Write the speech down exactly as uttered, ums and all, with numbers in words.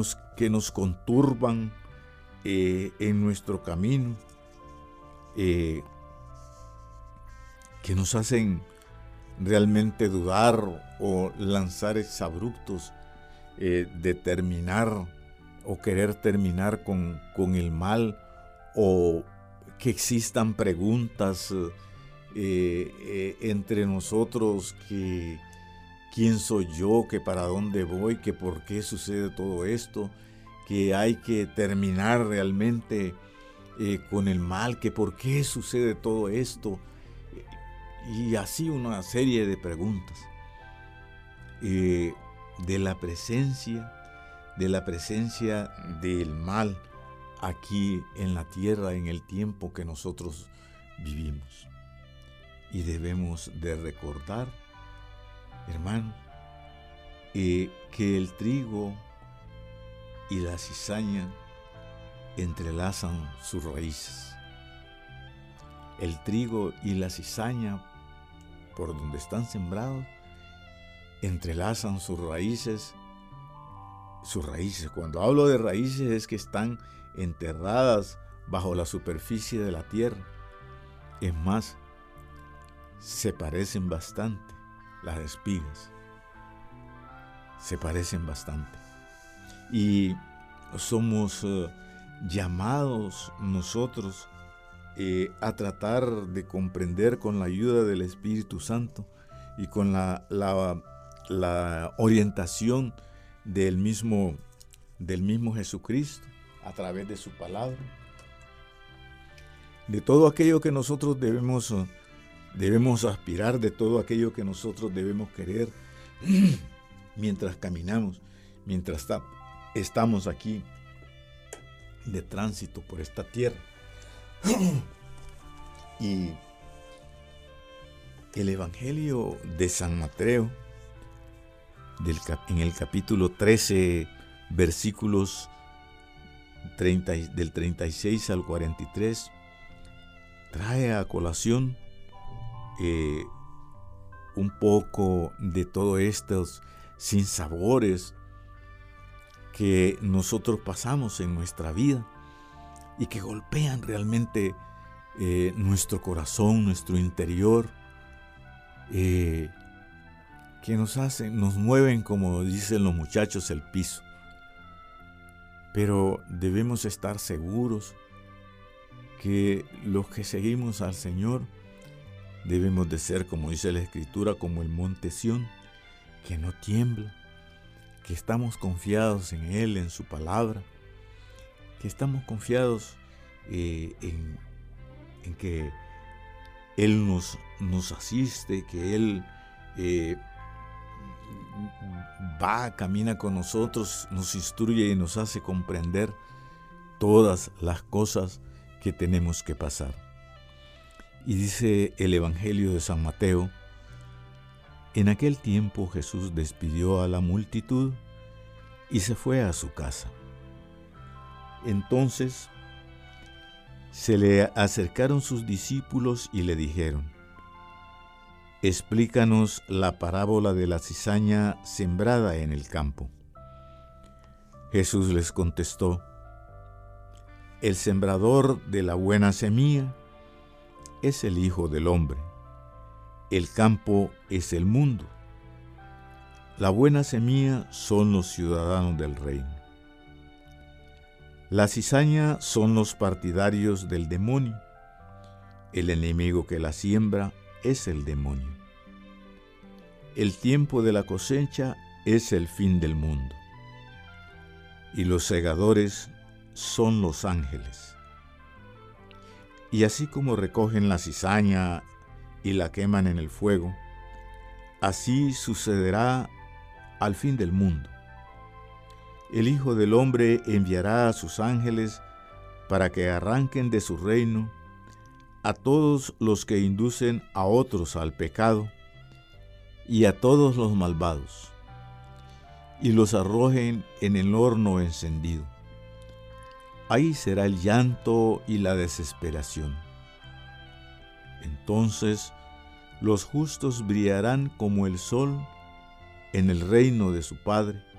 nos, que nos conturban eh, en nuestro camino, eh, que nos hacen realmente dudar o lanzar exabruptos, eh, de terminar o querer terminar con, con el mal, o que existan preguntas eh, eh, entre nosotros, que quién soy yo, que para dónde voy, que por qué sucede todo esto, que hay que terminar realmente eh, con el mal, que por qué sucede todo esto, y así una serie de preguntas eh, de la presencia, de la presencia del mal aquí en la tierra, en el tiempo que nosotros vivimos. Y debemos de recordar, hermano, eh, que el trigo y la cizaña entrelazan sus raíces. El trigo y la cizaña, por donde están sembrados, entrelazan sus raíces. Sus raíces, cuando hablo de raíces, es que están enterradas bajo la superficie de la tierra. Es más, se parecen bastante las espigas. Se parecen bastante. Y somos uh, llamados nosotros eh, a tratar de comprender, con la ayuda del Espíritu Santo y con la, la, la orientación del mismo, del mismo Jesucristo a través de su palabra, de todo aquello que nosotros debemos, debemos aspirar, de todo aquello que nosotros debemos querer mientras caminamos, mientras ta- estamos aquí de tránsito por esta tierra. Y el Evangelio de San Mateo, del, en el capítulo trece, versículos treinta, del treinta y seis al cuarenta y tres, trae a colación eh, un poco de todos estos sinsabores que nosotros pasamos en nuestra vida y que golpean realmente eh, nuestro corazón, nuestro interior, eh, que nos hacen, nos mueven, como dicen los muchachos, el piso. Pero debemos estar seguros que los que seguimos al Señor debemos de ser, como dice la Escritura, como el monte Sión, que no tiembla, que estamos confiados en Él, en su palabra, que estamos confiados eh, en, en que Él nos, nos asiste, que Él eh, va, camina con nosotros, nos instruye y nos hace comprender todas las cosas que tenemos que pasar. Y dice el Evangelio de San Mateo: en aquel tiempo Jesús despidió a la multitud y se fue a su casa. Entonces se le acercaron sus discípulos y le dijeron: explícanos la parábola de la cizaña sembrada en el campo. Jesús les contestó: el sembrador de la buena semilla es el Hijo del Hombre. El campo es el mundo. La buena semilla son los ciudadanos del reino. La cizaña son los partidarios del demonio. El enemigo que la siembra es el demonio. El tiempo de la cosecha es el fin del mundo. Y los segadores son los ángeles. Y así como recogen la cizaña y la queman en el fuego, así sucederá al fin del mundo. El Hijo del Hombre enviará a sus ángeles para que arranquen de su reino a todos los que inducen a otros al pecado y a todos los malvados, y los arrojen en el horno encendido. Ahí será el llanto y la desesperación. Entonces los justos brillarán como el sol en el reino de su Padre.